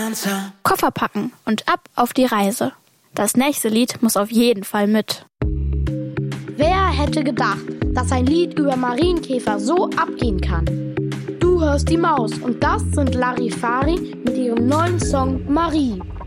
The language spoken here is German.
Koffer packen und ab auf die Reise. Das nächste Lied muss auf jeden Fall mit. Wer hätte gedacht, dass ein Lied über Marienkäfer so abgehen kann? Du hörst die Maus und das sind Larifari mit ihrem neuen Song Marie.